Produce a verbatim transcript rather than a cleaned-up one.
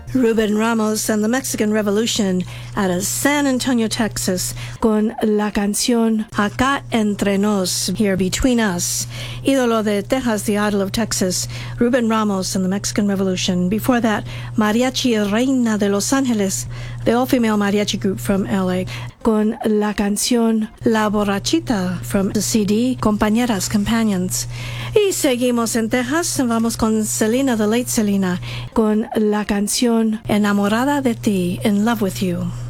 Ruben Ramos and the Mexican Revolution out of San Antonio, Texas, con la canción Acá Entre Nos, Here Between Us. Ídolo de Texas, the idol of Texas, Ruben Ramos and the Mexican Revolution. Before that, Mariachi Reina de Los Ángeles, the all-female mariachi group from L A, con la canción La Borrachita from the C D Compañeras, Companions. Y seguimos en Texas, vamos con Selena, the late Selena, con la canción Enamorada de ti, In Love with You.